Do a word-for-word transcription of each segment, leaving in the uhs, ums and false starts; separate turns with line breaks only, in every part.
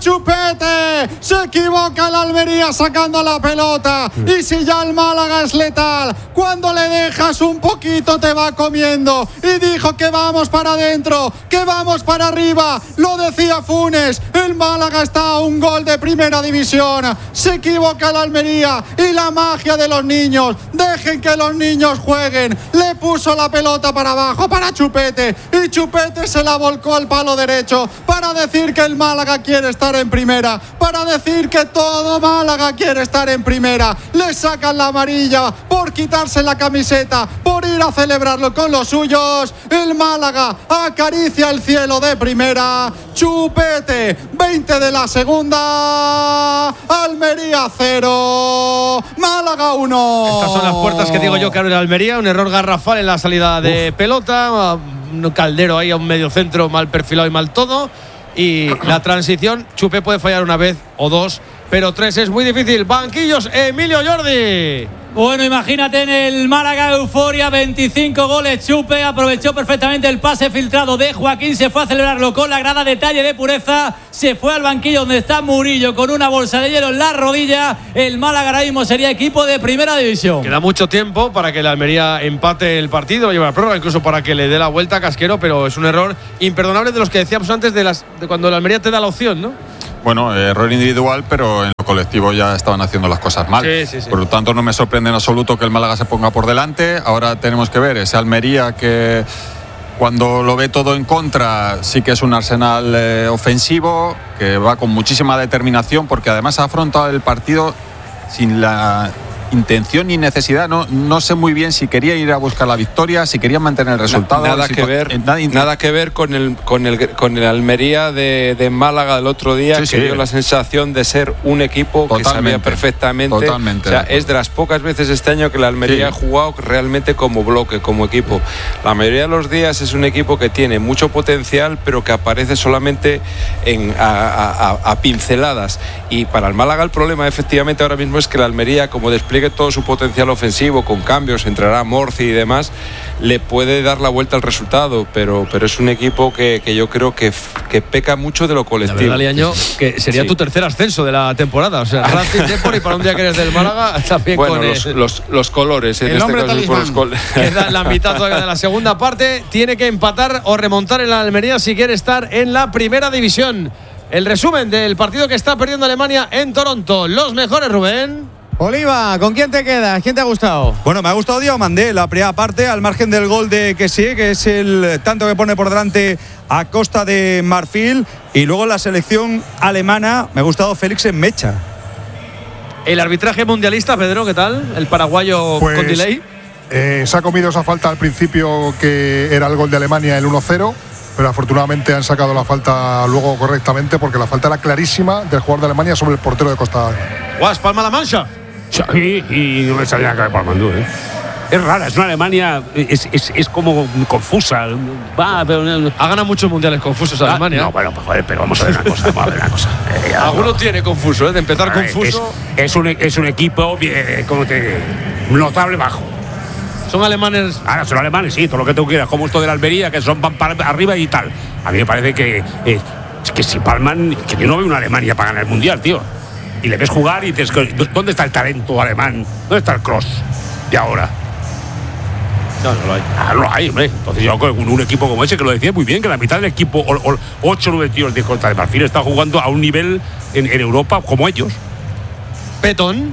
Chupete. Se equivoca el Almería sacando la pelota. Y si ya el Málaga es letal, cuando le dejas un poquito te va comiendo. Y dijo que vamos para adentro, que vamos para arriba. Lo decía Funes. El Málaga está a un gol de primera división. Se equivoca el Almería y la magia de los niños. Dejen que los niños jueguen. Le puso la pelota para abajo para Chupete y Chupete se la volcó al palo derecho para decir que el Málaga quiere estar en primera, para decir que todo Málaga quiere estar en primera. Le sacan la amarilla por quitarse la camiseta, por ir a celebrarlo con los suyos. El Málaga acaricia el cielo de primera. Chupete, veinte de la segunda. Almería cero, Málaga uno.
Estas son las puertas que digo yo que abre la Almería. Un error garrafal en la salida de Uf. pelota. Un Caldero ahí a un medio centro mal perfilado y mal todo. Y la transición, Chupé puede fallar una vez o dos, pero tres es muy difícil. Banquillos, Emilio Jordi.
Bueno, imagínate en el Málaga, euforia, veinticinco goles. Chupe aprovechó perfectamente el pase filtrado de Joaquín, se fue a celebrarlo con la grada, detalle de pureza, se fue al banquillo donde está Murillo con una bolsa de hielo en la rodilla. El Málaga ahora mismo sería equipo de primera división.
Queda mucho tiempo para que la Almería empate el partido, lleva a prórroga, incluso para que le dé la vuelta a Casquero, pero es un error imperdonable de los que decíamos antes de, las, de cuando la Almería te da la opción, ¿no?
Bueno, error individual, pero en lo colectivo ya estaban haciendo las cosas mal.
Sí, sí, sí.
Por lo tanto, no me sorprende en absoluto que el Málaga se ponga por delante. Ahora tenemos que ver ese Almería que cuando lo ve todo en contra sí que es un arsenal eh, ofensivo, que va con muchísima determinación, porque además ha afrontado el partido sin la intención ni necesidad. No, no sé muy bien si quería ir a buscar la victoria, si quería mantener el resultado.
Nada
si
que
con,
ver,
eh, nada,
nada que ver con el con el con el Almería de, de Málaga del otro día, sí, que sí. dio la sensación de ser un equipo totalmente, que sabía perfectamente.
Totalmente.
O sea, es de las pocas veces este año que la Almería sí. ha jugado realmente como bloque, como equipo. La mayoría de los días es un equipo que tiene mucho potencial, pero que aparece solamente en a, a, a pinceladas. Y para el Málaga el problema efectivamente ahora mismo es que la Almería, como despliegue todo su potencial ofensivo con cambios, entrará Morci y demás, le puede dar la vuelta al resultado, pero, pero es un equipo que, que yo creo que, que peca mucho de lo colectivo.
La verdad, Liaño, que sería sí. tu tercer ascenso de la temporada, o sea, Racing, Depor, y para un día que eres del Málaga también
bueno,
con
los,
el,
los, los colores en
el
este caso por los colores.
Queda la mitad todavía de la segunda parte, tiene que empatar o remontar en la Almería si quiere estar en la primera división. El resumen del partido que está perdiendo Alemania en Toronto. Los mejores, Rubén.
Oliva, ¿con quién te quedas? ¿Quién te ha gustado?
Bueno, me ha gustado Diomandé, la primera parte, al margen del gol de Kessie, que es el tanto que pone por delante a Costa de Marfil. Y luego la selección alemana, me ha gustado Félix en Mecha.
El arbitraje mundialista, Pedro, ¿qué tal? El paraguayo
pues,
con delay.
Eh, se ha comido esa falta al principio, que era el gol de Alemania, el uno cero. Pero afortunadamente han sacado la falta luego correctamente, porque la falta era clarísima del jugador de Alemania sobre el portero de Costa.
Guas, palma la mancha.
Sí, y no me salía nada palmando, ¿eh? Es rara, es una Alemania, es, es, es como confusa. Va, pero,
ha ganado muchos mundiales confusos a Alemania.
No, bueno, pues joder, pero vamos a ver una cosa, vamos a ver una cosa.
Eh, Alguno no. tiene confuso, ¿eh? De empezar ver, confuso.
Es, es, un, es un equipo, eh, como te notable bajo.
Son alemanes.
Ahora son alemanes, sí, todo lo que tú quieras, como esto de la Almería, que son van para arriba y tal. A mí me parece que, eh, que si palman, que yo no veo una Alemania para ganar el mundial, tío. Y le ves jugar y dices, ¿dónde está el talento alemán? ¿Dónde está el cross? Y ahora.
No, no lo hay.
Ah, no lo hay, hombre. Entonces yo con un, un equipo como ese, que lo decía muy bien, que la mitad del equipo, ocho o nueve tíos de Costa de Marfil, está jugando a un nivel en, en Europa como ellos.
Petón.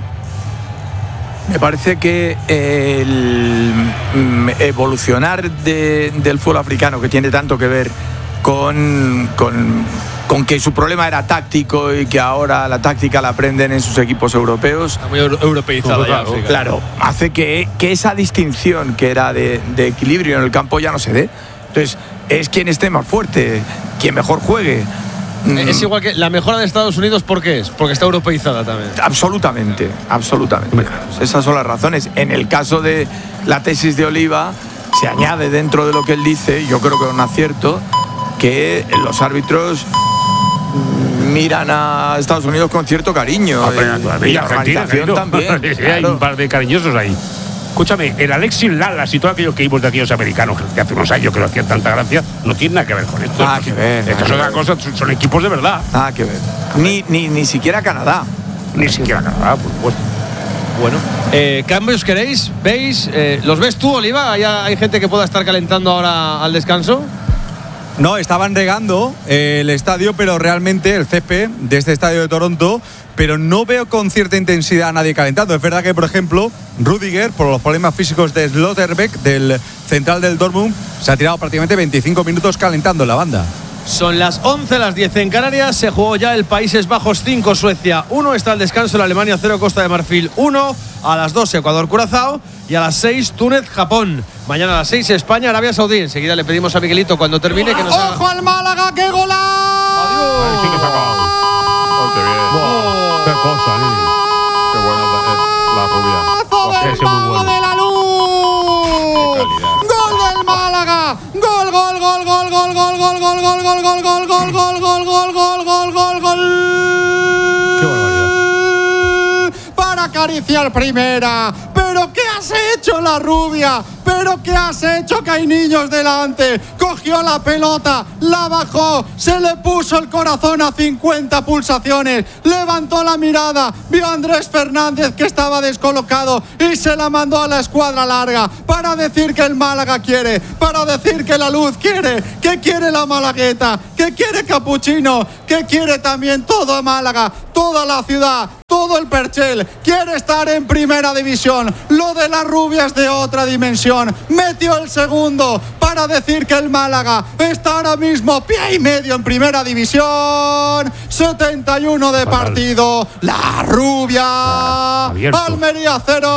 Me parece que el evolucionar de, del fútbol africano, que tiene tanto que ver con, con, con que su problema era táctico y que ahora la táctica la aprenden en sus equipos europeos.
Está muy euro- europeizada ya África.
Claro, hace que, que esa distinción que era de, de equilibrio en el campo ya no se dé. Entonces, es quien esté más fuerte, quien mejor juegue.
Es igual que la mejora de Estados Unidos, ¿por qué es? Porque está europeizada también.
Absolutamente, absolutamente. Esas son las razones. En el caso de la tesis de Oliva, se añade dentro de lo que él dice, yo creo que es un acierto, que los árbitros miran a Estados Unidos con cierto cariño.
Ah, y, y Argentina,
también.
sí, hay un par de cariñosos ahí. Escúchame, el Alexis Lalas y todo aquello que vimos de aquellos americanos que hace unos años que no hacían tanta gracia, no tiene nada que ver con esto.
Nada que ver.
Esto es otra cosa, son, son equipos de verdad.
Nada que ver. Ni, ni, ni siquiera Canadá.
Ni siquiera Canadá, por supuesto.
Bueno, eh, ¿cambios queréis? ¿Veis? Eh, ¿Los ves tú, Oliva? ¿Hay, ¿Hay gente que pueda estar calentando ahora al descanso?
No, estaban regando eh, el estadio, pero realmente el césped de este estadio de Toronto, pero no veo con cierta intensidad a nadie calentando. Es verdad que, por ejemplo, Rudiger, por los problemas físicos de Slotterbeck, del central del Dortmund, se ha tirado prácticamente veinticinco minutos calentando en la banda.
Son las once, las diez en Canarias. Se jugó ya el Países Bajos cinco, Suecia uno. Está el descanso en Alemania cero, Costa de Marfil uno. A las dos, Ecuador, Curazao. Y a las seis, Túnez, Japón. Mañana a las seis, España, Arabia Saudí. Enseguida le pedimos a Miguelito cuando termine que nos haga...
¡Ojo al Málaga! ¡Qué golazo!
¡Adiós!
Ahí sí que se ha acabado.
Oh, qué bien.
Oh, ¡qué cosa, Nini!
Qué buena es la rubia.
¡Golazo del
ese muy
Mago
bueno.
de la Luz! ¡Gol del Málaga! ¡Gol, gol, gol, gol, gol, gol, gol, gol, gol, gol, gol, gol, gol, gol, gol, gol, gol, gol, gol, gol!
¡Qué barbaridad!
Para acariciar primera. ¿Pero qué has hecho, la rubia? ¿Pero qué has hecho, que hay niños delante? Cogió la pelota, la bajó, se le puso el corazón a cincuenta pulsaciones, levantó la mirada, vio a Andrés Fernández que estaba descolocado y se la mandó a la escuadra larga para decir que el Málaga quiere, para decir que la Luz quiere, que quiere la Malagueta, que quiere Capuchino, que quiere también todo Málaga, toda la ciudad, todo el Perchel, quiere estar en primera división. Lo de las rubias de otra dimensión. Metió el segundo para decir que el Málaga está ahora mismo pie y medio en primera división. setenta y uno de partido. La rubia.
Abierto.
Almería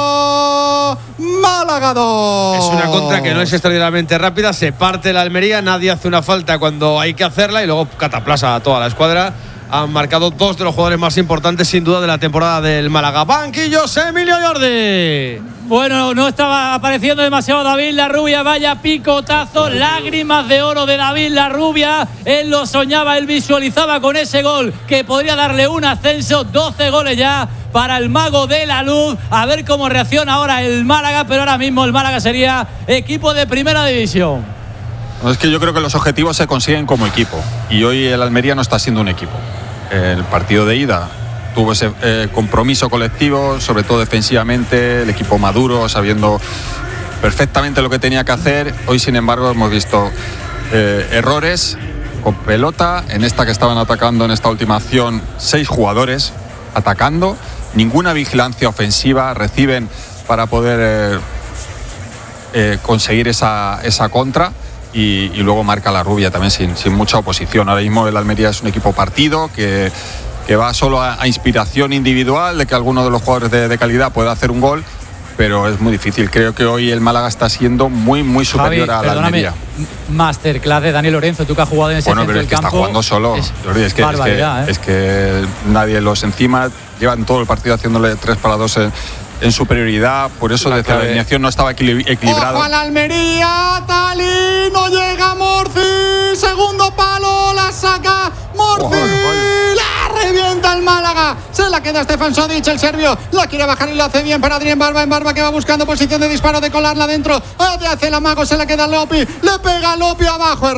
cero, Málaga dos.
Es una contra que no es extraordinariamente rápida. Se parte la Almería, nadie hace una falta cuando hay que hacerla y luego cataplasa a toda la escuadra. Han marcado dos de los jugadores más importantes, sin duda, de la temporada del Málaga. Banquillos, Emilio Jordi.
Bueno, no estaba apareciendo demasiado David La Rubia. Vaya picotazo, lágrimas de oro de David La Rubia. Él lo soñaba, él visualizaba con ese gol que podría darle un ascenso. doce goles ya para el Mago de la Luz. A ver cómo reacciona ahora el Málaga, pero ahora mismo el Málaga sería equipo de primera división.
No, es que yo creo que los objetivos se consiguen como equipo y hoy el Almería no está siendo un equipo. El partido de ida tuvo ese eh, compromiso colectivo, sobre todo defensivamente, el equipo maduro, sabiendo perfectamente lo que tenía que hacer. Hoy, sin embargo, hemos visto eh, errores con pelota. En esta que estaban atacando, en esta última acción, seis jugadores atacando, ninguna vigilancia ofensiva, reciben para poder eh, eh, conseguir esa, esa contra. Y, y luego marca la rubia también sin, sin mucha oposición. Ahora mismo el Almería es un equipo partido que, que va solo a, a inspiración individual de que alguno de los jugadores de, de calidad pueda hacer un gol, pero es muy difícil. Creo que hoy el Málaga está siendo muy, muy superior
Javi,
a la Almería.
Masterclass de Daniel Lorenzo, tú que has jugado en ese
Bueno,
centro
pero es
del
que
campo.
está jugando solo.
Es,
Jordi, es, que, es, que,
¿eh?
es que nadie los encima. Llevan todo el partido haciéndole tres para dos en, en superioridad. Por eso desde la alineación no estaba equilibrado.
¡Ojo a la Almería! ¡Talí! ¡No llega Morci! ¡Segundo palo! ¡La saca Morci! ¡La revienta el Málaga! Se la queda Stefan Sodic, el serbio. La quiere bajar y lo hace bien para Adrián Barba. En Barba que va buscando posición de disparo, de colarla adentro. Hace el amago, se la queda Lopi. Le pega Lopi abajo,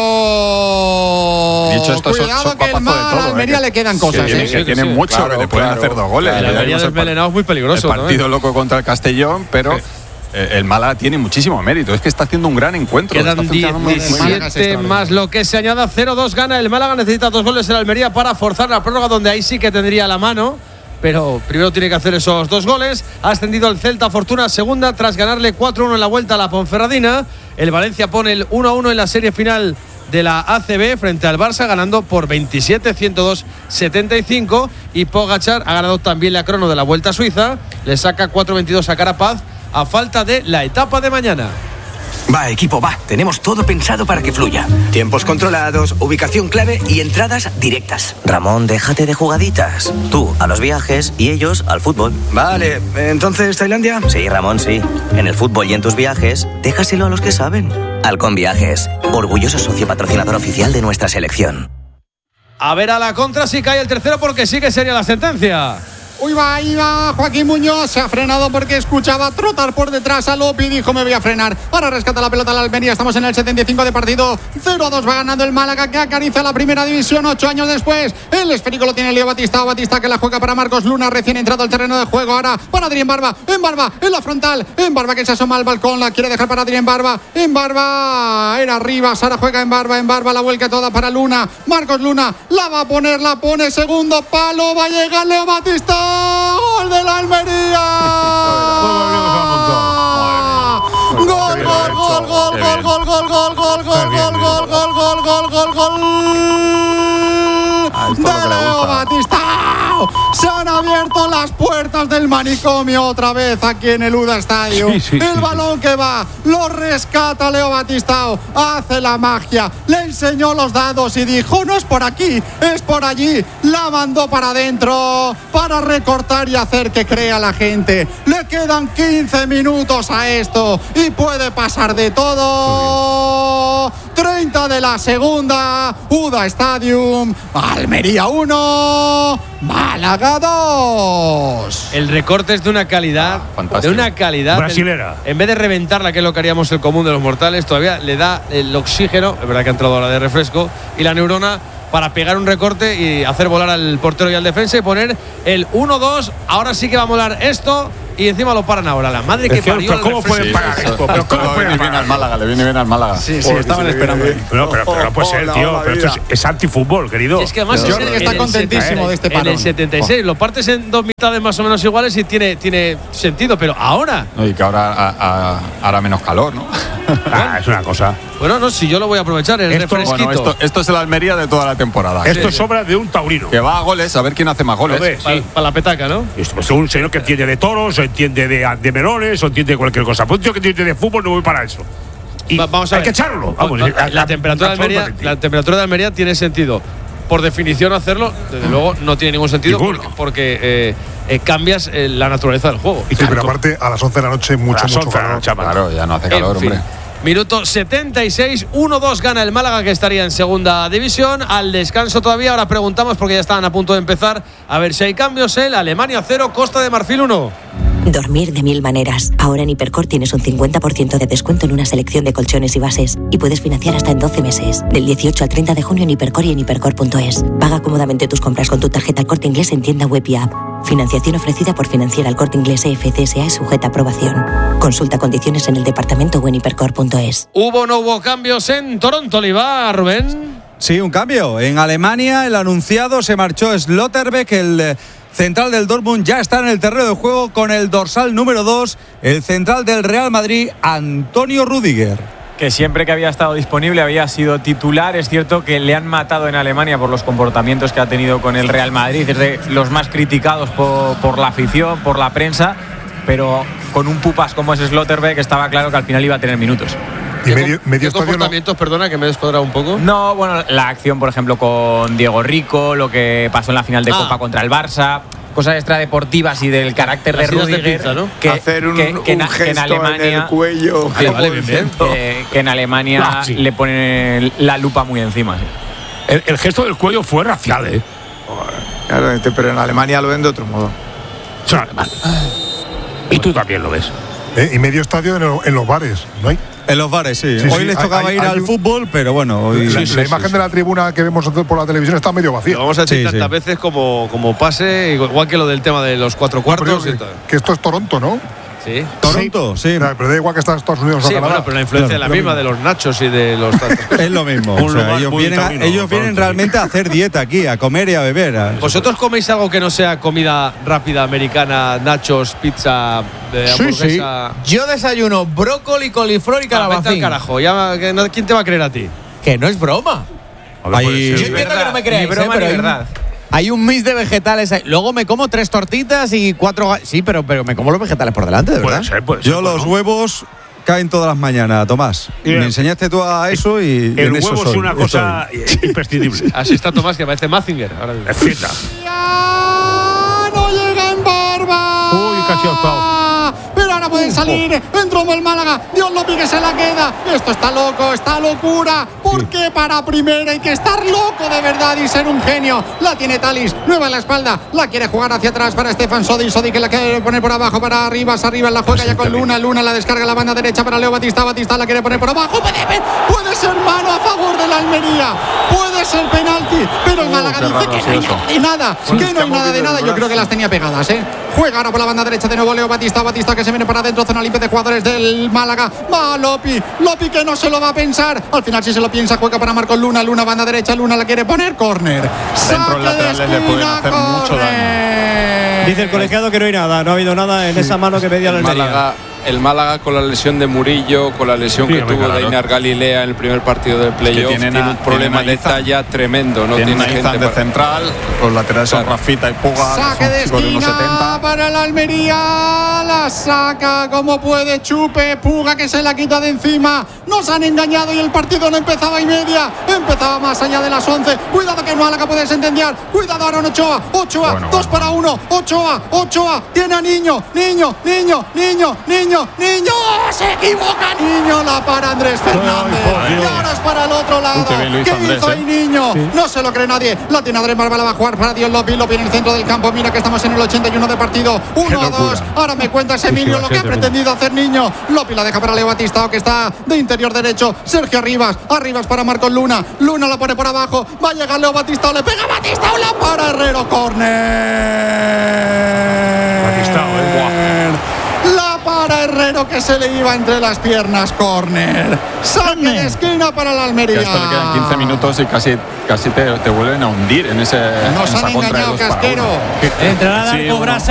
Herrero. Dicho esto,
Cuidado
son, son
que el
papazo de
Málaga,
todo,
Almería
eh,
le quedan cosas.
Que tiene,
¿eh?
que tiene
sí,
mucho,
claro,
que le pueden
claro.
hacer dos goles.
El Almería desmelenado es muy peligroso.
El partido loco contra el Castellón, pero... Sí. El Málaga tiene muchísimo mérito, es que está haciendo un gran encuentro.
Quedan diecisiete más lo que se añada. Cero dos gana el Málaga, necesita dos goles el Almería para forzar la prórroga, donde ahí sí que tendría la mano, pero primero tiene que hacer esos dos goles. Ha ascendido el Celta Fortuna segunda tras ganarle cuatro uno en la vuelta a la Ponferradina. El Valencia pone el uno a uno en la serie final de la A C B frente al Barça, ganando por veintisiete, ciento dos, setenta y cinco, y Pogačar ha ganado también la crono de la Vuelta a Suiza, le saca cuatro veintidós a Carapaz a falta de la etapa de mañana.
Va, equipo, va. Tenemos todo pensado para que fluya. Tiempos controlados, ubicación clave y entradas directas.
Ramón, déjate de jugaditas. Tú a los viajes y ellos al fútbol.
Vale, ¿entonces Tailandia?
Sí, Ramón, sí. En el fútbol y en tus viajes, déjaselo a los que saben. Halcón Viajes, orgulloso socio patrocinador oficial de nuestra selección.
A ver a la contra si cae el tercero, porque sí que sería la sentencia.
Uy, va, ahí va Joaquín Muñoz. Se ha frenado porque escuchaba trotar por detrás a Lopi y dijo me voy a frenar. Ahora rescata la pelota la Almería. Estamos en el setenta y cinco de partido. cero a dos va ganando el Málaga, que acaricia la primera división ocho años después. El esférico lo tiene Leo Batista. Batista que la juega para Marcos Luna, recién entrado al terreno de juego. Ahora para Adrián Barba. En Barba, en la frontal. En Barba que se asoma al balcón. La quiere dejar para Adrián Barba. En Barba. Era arriba. Sara juega en Barba. En Barba la vuelca toda para Luna. Marcos Luna la va a poner. La pone. Segundo palo. Va a llegar Leo Batista. Gol de la Almería. Gol, gol, gol, gol, gol, gol, gol, gol, gol, gol, gol, gol, gol, gol, gol, gol, gol, de Leo Batista. Se han abierto las puertas del manicomio otra vez aquí en el U D A Stadium. Sí, sí, el sí, balón sí. que va, lo rescata Leo Batista, hace la magia, le enseñó los dados y dijo no es por aquí, es por allí. La mandó para adentro para recortar y hacer que crea la gente. Le quedan quince minutos a esto y puede pasar de todo. treinta de la segunda, U D A Stadium, Almería uno, Málaga dos.
El recorte es de una calidad, ah, de una calidad
brasilera.
En, en vez de reventarla, que es lo que haríamos el común de los mortales, todavía le da el oxígeno, es verdad que ha entrado ahora de refresco, y la neurona para pegar un recorte y hacer volar al portero y al defensa y poner el uno dos. Ahora sí que va a molar esto. Y encima lo paran ahora. La madre que parió.
Pero ¿cómo pueden parar esto?
Pero ¿cómo
pueden
parar? Bien al Málaga, le viene bien al Málaga.
Sí, sí, estaban esperando.
Pero, pero, pero no puede ser, tío. Pero esto es, es antifútbol, querido.
Es que además
Jordi está contentísimo de este parón.
En el setenta y seis lo partes en dos mitades más o menos iguales y tiene, tiene sentido. Pero ahora.
No, y que ahora hará menos calor, ¿no?
Ah, es una cosa.
Bueno, no, si yo lo voy a aprovechar, el
esto,
refresquito.
Bueno, esto, esto es el Almería de toda la temporada.
Esto es obra de un taurino.
Que va a goles, a ver quién hace más goles.
Ves, sí. Para pa la petaca, ¿no?
Esto es un señor que entiende de toros, entiende de, de melones, o entiende de cualquier cosa. Pues yo que entiende de fútbol no voy para eso. Y va, vamos a hay ver. que echarlo. Vamos,
la, la, la, temperatura de Almería, la temperatura de Almería tiene sentido. Por definición hacerlo, desde luego, no tiene ningún sentido porque, porque eh, eh, cambias eh, la naturaleza del juego.
Sí, pero aparte a las once de la noche mucho, mucho calor.
Claro, ya no hace calor,
en fin.
hombre.
Minuto setenta y seis, uno dos gana el Málaga, que estaría en segunda división. Al descanso todavía, ahora preguntamos porque ya estaban a punto de empezar. A ver si hay cambios. El Alemania cero, Costa de Marfil uno.
Dormir de mil maneras. Ahora en Hipercor tienes un cincuenta por ciento de descuento en una selección de colchones y bases. Y puedes financiar hasta en doce meses. Del dieciocho al treinta de junio en Hipercor y en hipercor punto es. Paga cómodamente tus compras con tu tarjeta El Corte Inglés en tienda web y app. Financiación ofrecida por Financiera El Corte Inglés E F C S A es sujeta a aprobación. Consulta condiciones en el departamento o en hipercor punto es.
¿Hubo o no hubo cambios en Toronto, Oliva, Rubén?
Sí, un cambio. En Alemania el anunciado se marchó Slotterbeck, el central del Dortmund, ya está en el terreno de juego con el dorsal número dos, el central del Real Madrid, Antonio Rüdiger.
Que siempre que había estado disponible había sido titular. Es cierto que le han matado en Alemania por los comportamientos que ha tenido con el Real Madrid, es de los más criticados por, por la afición, por la prensa, pero con un pupas como es Slotterbeck estaba claro que al final iba a tener minutos.
Y medio, medio
¿Qué comportamientos, no? Perdona, que me he descuadrado un poco?
No, bueno, la acción, por ejemplo, con Diego Rico, lo que pasó en la final de ah. Copa contra el Barça, cosas extradeportivas y del carácter de Rüdiger, de pizza, ¿no? que,
hacer un,
que, que,
un gesto
que en Alemania,
en el cuello,
vale, vale, bien, bien.
Que, que en Alemania ah, sí. le ponen la lupa muy encima. Sí.
El, el gesto del cuello fue racial, ¿eh?
Claro, pero en Alemania lo ven de otro modo.
Son alemanes. Y tú también lo ves.
Eh, y medio estadio en, el, en los bares, ¿no hay?
En los bares, sí. sí hoy sí, les tocaba hay, ir hay al un... fútbol, pero bueno. Hoy...
La,
sí, sí,
la
sí,
imagen
sí.
de la tribuna que vemos por la televisión está medio vacía.
Lo vamos a decir
sí,
tantas
sí.
veces como, como pase, igual que lo del tema de los cuatro cuartos.
No, que, que esto es Toronto, ¿no?
Sí.
Toronto, sí. sí.
Pero da igual que está en Estados Unidos o
sí,
Canadá.
Bueno, pero la influencia claro, es la misma mismo. De los nachos y de los
es lo mismo. O sea, ellos vienen, a, ellos vienen realmente a hacer dieta aquí, a comer y a beber. A
¿Vosotros coméis algo que no sea comida rápida americana, nachos, pizza, de hamburguesa?
Sí, sí. Yo desayuno brócoli, coliflor y calabacín.
Carajo, ya, ¿quién te va a creer a ti?
Que no es broma.
Ahí,
yo entiendo verdad, que no me creáis,
ni broma,
¿eh? Pero
ni verdad.
Hay un mix de vegetales ahí. Luego me como tres tortitas y cuatro. Sí, pero, pero me como los vegetales por delante, de verdad.
Puede ser, puede ser,
Yo
bueno.
los huevos caen todas las mañanas, Tomás.
Bien.
Me enseñaste tú a eso y.
El
en
huevo
eso
es
soy,
una cosa
estoy.
imprescindible.
Así está Tomás, que parece Mazinger. Ahora
es fiesta.
¡No llega en Barba!
Uy, casi ha estado.
Pero ahora puede salir. Entró el Málaga. Dios Lopi que se la queda. Esto está loco, está locura. Porque para primera hay que estar loco de verdad y ser un genio. La tiene Talis. Nueva en la espalda. La quiere jugar hacia atrás para Stefan Sodi. Sodi que la quiere poner por abajo para arriba. Arriba la juega ya con Luna. Luna la descarga a la banda derecha para Leo Batista. Batista la quiere poner por abajo. Puede, puede ser mano a favor de la Almería. Puede ser penalti. Pero el Málaga uh, dice que no hay nada de nada. Sí, que no hay nada de nada. Yo creo que las tenía pegadas, ¿eh? Juega ahora por la banda derecha de nuevo Leo Batista. Batista que se viene para adentro. Zona limpia de jugadores del Málaga. Va Lopi. Lopi que no se lo va a pensar. Al final si se lo piensa juega para Marcos Luna. Luna banda derecha. Luna la quiere poner. Córner.
Dentro laterales le pueden hacer mucho daño.
Dice el colegiado que no hay nada. No ha habido nada en esa mano que pedía la Almería.
Málaga. El Málaga con la lesión de Murillo, con la lesión sí, que tuvo claro. de Einar Galilea en el primer partido del playoff, tiene, tiene un problema de talla tremendo. No
tiene,
tiene
gente
de
para... central, los laterales claro. son Rafita y Puga.
Saque de esquina para la Almería, la saca como puede Chupe, Puga que se la quita de encima. Nos han engañado y el partido no empezaba y media, empezaba más allá de las once. Cuidado que el Málaga puede sentenciar. Cuidado Aaron Ochoa, Ochoa, bueno, dos bueno. para uno. Ochoa, Ochoa, tiene a Niño, Niño, Niño, Niño, Niño. Niño, se equivoca Niño, la para Andrés Fernández. Ay, y ahora es para el otro lado. ¿Qué Andrés, hizo ahí eh? Niño? Sí. No se lo cree nadie. La tiene Andrés Barbala, va a jugar para Dios Lopi. Lopi en el centro del campo. Mira que estamos en el ochenta y uno de partido. uno a dos. Ahora me cuentas, Emilio, lo que ha pretendido hacer Niño. Lopi la deja para Leo Batista, que está de interior derecho. Sergio Arribas. Arribas para Marcos Luna. Luna la pone por abajo. Va a llegar Leo Batista. Le pega Batista. La para Herrero. Córner.
Batista,
para Herrero que se le iba entre las piernas. Córner. Saque de esquina para la Almería.
Ya esto le quedan quince minutos y casi, casi te, te vuelven a hundir en ese.
Nos han engañado, Casquero.
Entrará a dar cobras.